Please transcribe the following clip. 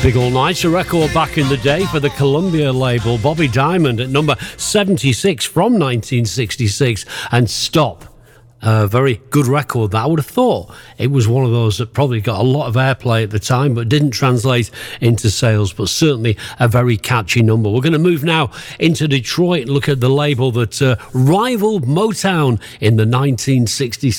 Big All Night, a record back in the day for the Columbia label. Bobby Diamond at number 76 from 1966, and Stop. A very good record that I would have thought it was one of those that probably got a lot of airplay at the time but didn't translate into sales, but certainly a very catchy number. We're going to move now into Detroit and look at the label that rivaled Motown in the 1960s.